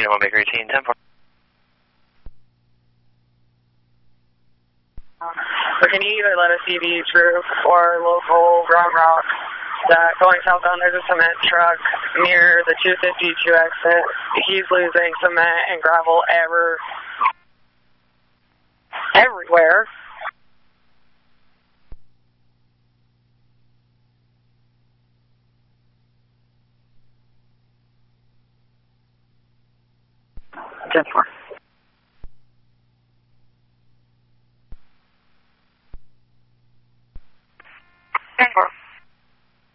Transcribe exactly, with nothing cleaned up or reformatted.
one Bakery Team, ten four. But can you either let us see the roof or local ground rock that going southbound, there's a cement truck near the two fifty-two exit. He's losing cement and gravel ever, everywhere. ten four.